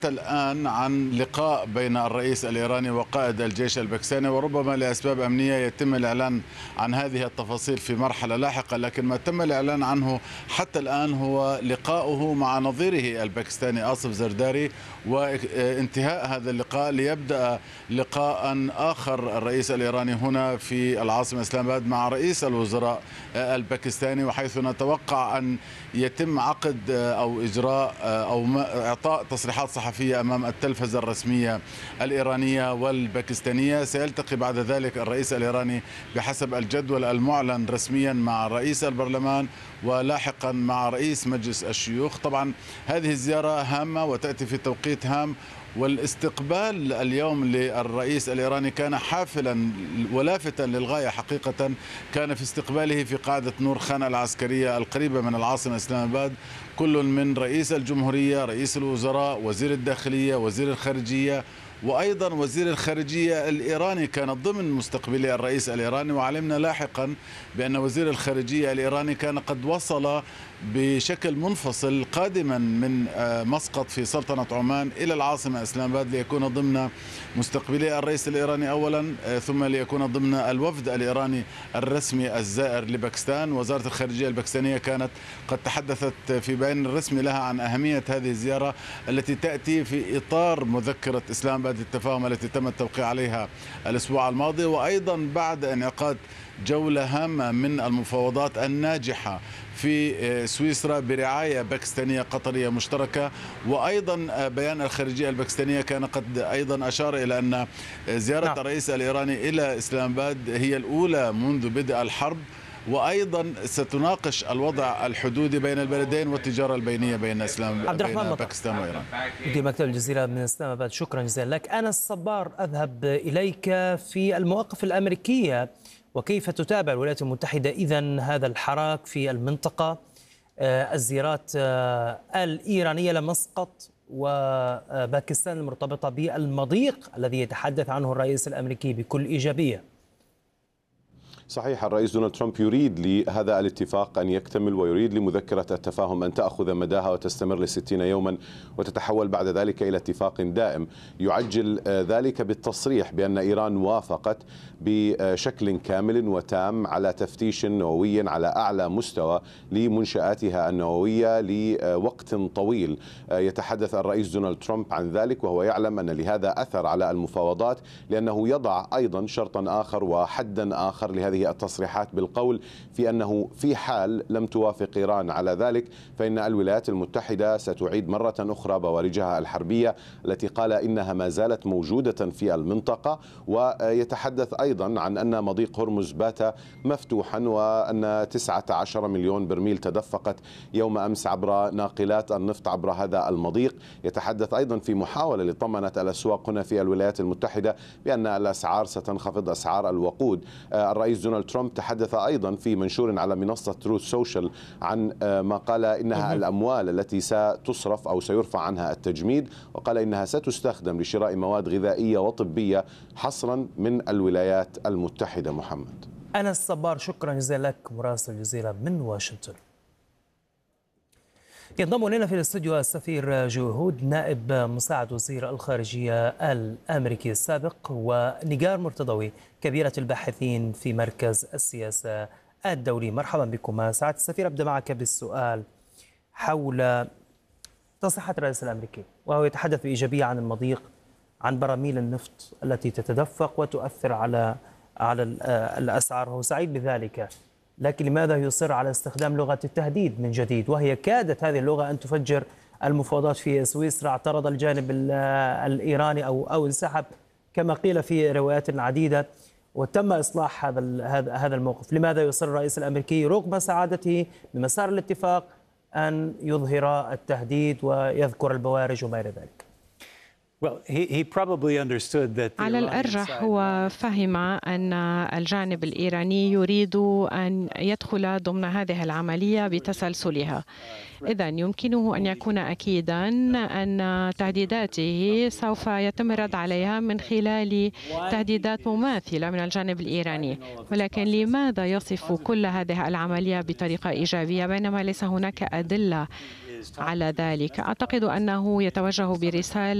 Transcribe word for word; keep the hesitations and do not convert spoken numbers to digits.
الآن عن لقاء بين الرئيس الإيراني وقائد الجيش الباكستاني، وربما لأسباب أمنية يتم الإعلان عن هذه التفاصيل في مرحلة لاحقة، لكن ما تم الإعلان عنه حتى الآن هو لقاؤه مع نظيره الباكستاني آصف زرداري، وانتهاء هذا اللقاء ليبدأ لقاء آخر الرئيس الإيراني هنا في العاصمة إسلام آباد مع رئيس الوزراء الباكستاني، وحيث نتوقع أن يتم عقد أو إجراء أو إعطاء تصريحات صحفية أمام التلفزة الرسمية الإيرانية والباكستانية. سيلتقي بعد ذلك الرئيس الإيراني بحسب الجدول المعلن رسميا مع رئيس البرلمان ولاحقا مع رئيس مجلس الشيوخ. طبعا هذه الزيارة هامة وتأتي في توقيت هام، والاستقبال اليوم للرئيس الإيراني كان حافلا ولافتا للغاية حقيقة. كان في استقباله في قاعدة نور خان العسكرية القريبة من العاصمة إسلام آباد كل من رئيس الجمهورية، رئيس الوزراء، وزير الداخلية، وزير الخارجية، وأيضا وزير الخارجية الإيراني كان ضمن مستقبلي الرئيس الإيراني. وعلمنا لاحقا بأن وزير الخارجية الإيراني كان قد وصل بشكل منفصل قادما من مسقط في سلطنة عمان إلى العاصمة إسلام آباد ليكون ضمن مستقبلي الرئيس الإيراني أولا، ثم ليكون ضمن الوفد الإيراني الرسمي الزائر لباكستان. وزارة الخارجية الباكستانية كانت قد تحدثت في بيان رسمي لها عن أهمية هذه الزيارة التي تأتي في إطار مذكرة إسلام آباد التفاهم التي تم التوقيع عليها الأسبوع الماضي، وأيضا بعد انعقاد جولة هامة من المفاوضات الناجحة في سويسرا برعاية باكستانية قطرية مشتركة. وأيضا بيان الخارجية الباكستانية كان قد أيضا أشار إلى أن زيارة نعم. الرئيس الإيراني إلى إسلام آباد هي الأولى منذ بدء الحرب، وأيضا ستناقش الوضع الحدودي بين البلدين والتجارة البينية بين إسلام عبد الرحمن بين باكستان وإيران. في مكتب الجزيرة من إسلام آباد، شكرا جزيلا لك. أنس الصبار، أذهب إليك في المواقف الأمريكية، وكيف تتابع الولايات المتحدة إذن هذا الحراك في المنطقة، الزيارات الإيرانية لمسقط وباكستان المرتبطة بالمضيق الذي يتحدث عنه الرئيس الأمريكي بكل إيجابية؟ صحيح، الرئيس دونالد ترامب يريد لهذا الاتفاق أن يكتمل، ويريد لمذكرة التفاهم أن تأخذ مداها وتستمر لستين يوما وتتحول بعد ذلك إلى اتفاق دائم. يعجل ذلك بالتصريح بأن إيران وافقت بشكل كامل وتام على تفتيش نووي على أعلى مستوى لمنشآتها النووية لوقت طويل. يتحدث الرئيس دونالد ترامب عن ذلك وهو يعلم أن لهذا أثر على المفاوضات، لأنه يضع أيضا شرطا آخر وحدا آخر لهذه التصريحات بالقول في أنه في حال لم توافق إيران على ذلك فإن الولايات المتحدة ستعيد مرة أخرى بوارجها الحربية التي قال إنها ما زالت موجودة في المنطقة. ويتحدث أيضا عن أن مضيق هرمز بات مفتوحا وأن تسعة عشر مليون برميل تدفقت يوم أمس عبر ناقلات النفط عبر هذا المضيق. يتحدث أيضا في محاولة لطمأنة الأسواق هنا في الولايات المتحدة بأن الأسعار ستنخفض، أسعار الوقود. الرئيس دونالد ترامب تحدث أيضا في منشور على منصة تروث سوشيال عن ما قال إنها الأموال التي ستصرف أو سيرفع عنها التجميد، وقال إنها ستستخدم لشراء مواد غذائية وطبية حصرا من الولايات المتحدة. محمد أنس الصبار، شكرا جزيلا لك مراسل الجزيرة من واشنطن. ينضم إلينا في الاستوديو السفير جو هود، نائب مساعد وزير الخارجية الأمريكي السابق، ونيجار مرتضوي، كبيرة الباحثين في مركز السياسة الدولي. مرحبا بكم. سعادة السفير، أبدأ معك بالسؤال حول تصريحات الرئيس الأمريكي، وهو يتحدث بإيجابية عن المضيق، عن براميل النفط التي تتدفق وتؤثر على على الأسعار، وهو سعيد بذلك، لكن لماذا يصر على استخدام لغة التهديد من جديد، وهي كادت هذه اللغة أن تفجر المفاوضات في سويسرا؟ اعترض الجانب الإيراني أو أو انسحب كما قيل في روايات عديدة، وتم إصلاح هذا هذا الموقف. لماذا يصر الرئيس الأمريكي رغم سعادته بمسار الاتفاق أن يظهر التهديد ويذكر البوارج وما إلى ذلك؟ على الأرجح هو فهم أن الجانب الإيراني يريد أن يدخل ضمن هذه العملية بتسلسلها. إذن يمكنه أن يكون أكيدا أن تهديداته سوف يتم الرد عليها من خلال تهديدات مماثلة من الجانب الإيراني. ولكن لماذا يصف كل هذه العملية بطريقة إيجابية بينما ليس هناك أدلة على ذلك. أعتقد أنه يتوجه برسالة